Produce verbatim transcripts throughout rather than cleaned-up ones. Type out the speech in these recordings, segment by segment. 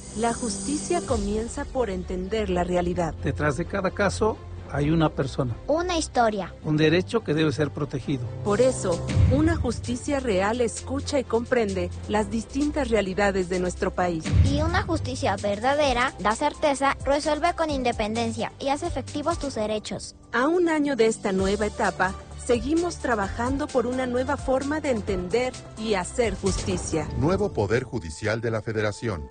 La justicia comienza por entender la realidad. Detrás de cada caso hay una persona. Una historia. Un derecho que debe ser protegido. Por eso, una justicia real escucha y comprende las distintas realidades de nuestro país. Y una justicia verdadera da certeza, resuelve con independencia y hace efectivos tus derechos. A un año de esta nueva etapa, seguimos trabajando por una nueva forma de entender y hacer justicia. Nuevo Poder Judicial de la Federación.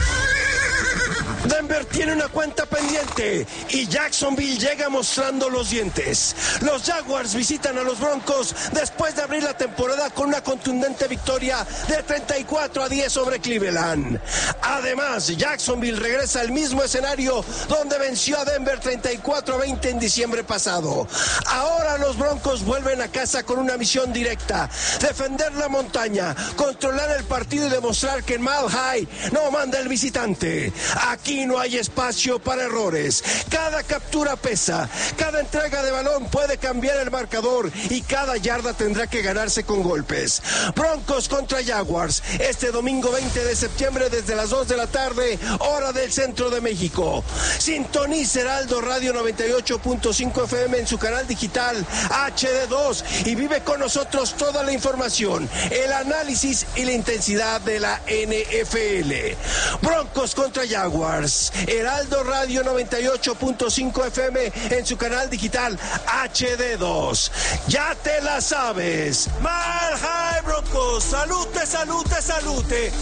Denver tiene una cuenta pendiente y Jacksonville llega mostrando los dientes. Los Jaguars visitan a los Broncos después de abrir la temporada con una contundente victoria de treinta y cuatro a diez sobre Cleveland. Además, Jacksonville regresa al mismo escenario donde venció a Denver treinta y cuatro a veinte en diciembre pasado. Ahora los Broncos vuelven a casa con una misión directa: defender la montaña, controlar el partido y demostrar que en Mile High no manda el visitante. Aquí no hay espacio para errores. Cada captura pesa, cada entrega de balón puede cambiar el marcador y cada yarda tendrá que ganarse con golpes. Broncos contra Jaguars, este domingo veinte de septiembre desde las dos de la tarde, hora del centro de México. Sintoniza Heraldo Radio noventa y ocho punto cinco F M en su canal digital H D dos y vive con nosotros toda la información, el análisis y la intensidad de la N F L. Broncos contra Jaguars, Heraldo Radio noventa y ocho punto cinco F M en su canal digital H D dos. Ya te la sabes. Mile High Broncos, salute, salute, salute.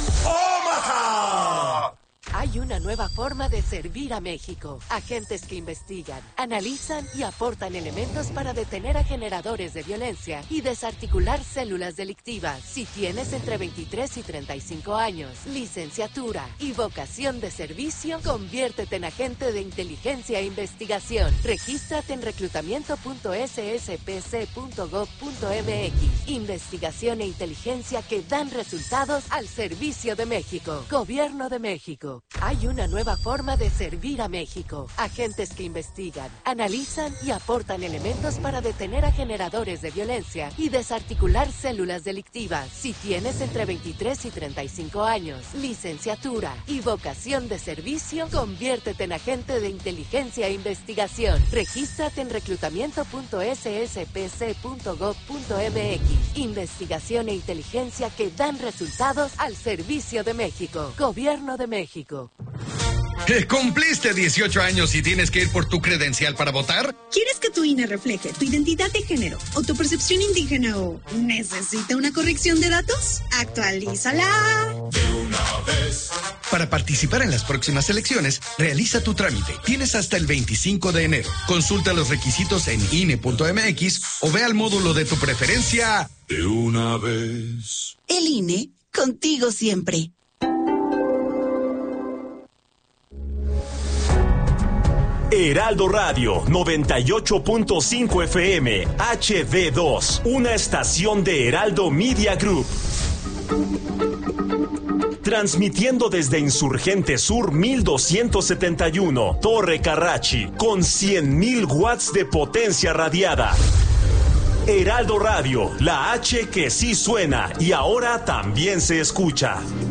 Omaha. Hay una nueva forma de servir a México. Agentes que investigan, analizan y aportan elementos para detener a generadores de violencia y desarticular células delictivas. Si tienes entre veintitrés y treinta y cinco años, licenciatura y vocación de servicio, conviértete en agente de inteligencia e investigación. Regístrate en reclutamiento punto s s p c punto gov punto m x. Investigación e inteligencia que dan resultados al servicio de México. Gobierno de México. Hay una nueva forma de servir a México. Agentes que investigan, analizan y aportan elementos para detener a generadores de violencia y desarticular células delictivas. Si tienes entre veintitrés y treinta y cinco años, licenciatura y vocación de servicio, conviértete en agente de inteligencia e investigación. Regístrate en reclutamiento punto s s p c punto gov punto m x. Investigación e inteligencia que dan resultados al servicio de México. Gobierno de México. ¿Que cumpliste dieciocho años y tienes que ir por tu credencial para votar? ¿Quieres que tu I N E refleje tu identidad de género o tu percepción indígena o necesita una corrección de datos? ¡Actualízala! De una vez. Para participar en las próximas elecciones, realiza tu trámite. Tienes hasta el veinticinco de enero. Consulta los requisitos en I N E punto m x o ve al módulo de tu preferencia. De una vez. El I N E, contigo siempre. Heraldo Radio noventa y ocho punto cinco F M H D dos, una estación de Heraldo Media Group. Transmitiendo desde Insurgente Sur mil doscientos setenta y uno, Torre Carrachi, con cien mil watts de potencia radiada. Heraldo Radio, la H que sí suena y ahora también se escucha.